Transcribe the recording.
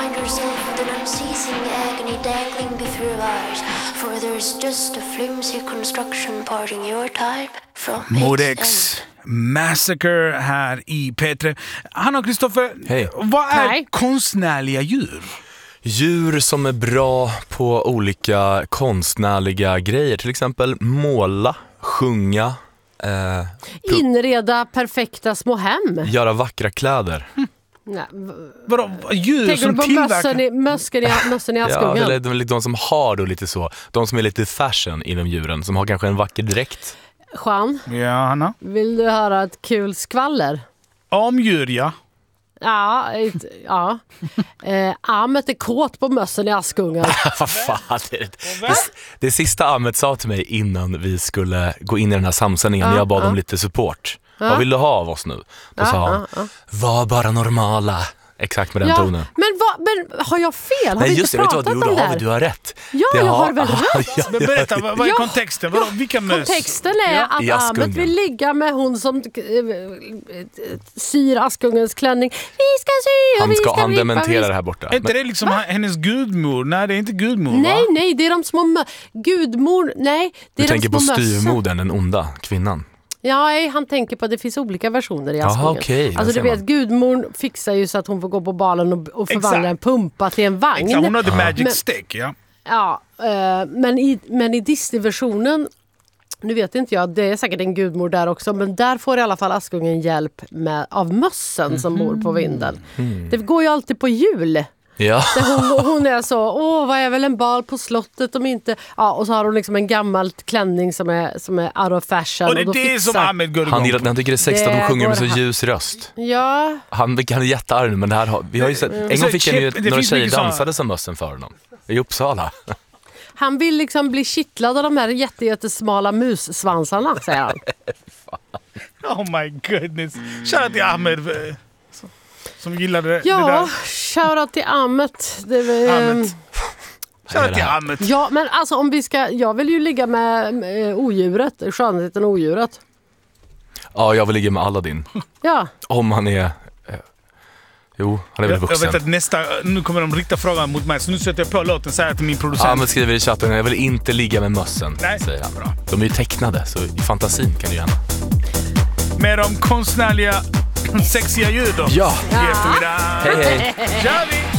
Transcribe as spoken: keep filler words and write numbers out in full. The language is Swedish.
find yourself with an unceasing agony dangling before your eyes, for there's just a flimsy construction parting your type from Modex Massacre här i P tre. Hanna och Kristoffer, Hej. Vad är Hej. konstnärliga djur? Djur som är bra på olika konstnärliga grejer. Till exempel måla, sjunga, eh, Inreda perfekta små hem. göra vackra kläder. Nej, v- Vadå, djur tänker som du på tillverkar... mössen i, mösken i, mössen i Ja, Askungen? eller de, de som har då lite så. De som är lite fashion inom djuren. Som har kanske en vacker dräkt. Juan, Ja, Hanna. vill du höra ett kul skvaller? Om djur, ja. Ja, ett, ja. Eh, Ahmet är kåt på mössen i Askungen. Vad fan, det, är det, det, det sista Ahmed sa till mig innan vi skulle gå in i den här samsändningen. Ja, jag bad ja. om lite support. Vad vill du ha av oss nu? Då Ja, sa han, ja, ja. var bara normala. Exakt med den Ja, tonen. men, vad, men har jag fel? Har Nej, vi just inte det, vet du vad, pratat du, om då det har, här? vi- du har rätt. Ja, Det jag har- har väl rätt. Ja, Men berätta, vad, vad är Ja, kontexten? Vadå, vilka möss? Kontexten är Ja. I att Askungen. Ahmet vill ligga med hon som äh, äh, syr Askungens klänning. Vi ska sy och Han vi ska ska han rippa, dementera vi det här borta. Är inte det liksom hennes gudmor? Nej, det är inte gudmor, va? Nej, nej, det är de små mö- Gudmor, nej. Det Du är tänker de på små mössen. styrmodern, den onda kvinnan. Ja, nej, han tänker på att det finns olika versioner i Jaha, Askungen. okej, där alltså du ser vet, man. Gudmor fixar ju så att hon får gå på balen och, och förvandla Exakt. en pumpa till en vagn. Exakt, hon har the magic Men- stick, ja. Ja, eh, men i, men i Disney-versionen, nu vet inte jag, det är säkert en gudmor där också, men där får i alla fall Askungen hjälp med, av mössen som bor på vinden. Det går ju alltid på jul. Ja. Där hon, hon är så, åh vad är väl en bal på slottet om inte... Ja, och så har hon liksom en gammal klänning som är, som är out of fashion. Och det är då det fixar- som Ahmed går igång Han, gillar, på. han tycker det är sexigt att Det hon sjunger med så går han- ljus röst. Ja, Han, han är jättearg nu, men det här har, vi har ju sett, en Så gång fick han ju chip- det några finns tjejer mycket såna- dansade som mössen för honom. I Uppsala. han vill liksom bli kittlad av de här jätte, jättesmala mussvansarna, säger han. Oh my goodness. Shoutout till Ahmed eh, som, som gillade det, det Ja, där. shoutout till Ahmet. Det var, Ahmed. Shoutout till det här. Ahmed. Ja, men alltså om vi ska... Jag vill ju ligga med eh, odjuret, skönheten och odjuret. Ja, jag vill ligga med Aladdin. Ja, Om han är... Eh, jo, han är väl Jag, jag vuxen. vet att nästa, nu kommer de rikta frågan mot mig, så nu sätter jag på låten så här till min producent. Ahmed skriver i chatten, jag vill inte ligga med mössen, Nej. säger han. Bra. De är ju tecknade, så i fantasin kan det ju hända. Med de konstnärliga, sexiga ljud då. Ja, I eftermiddag. hej hej. Kör vi!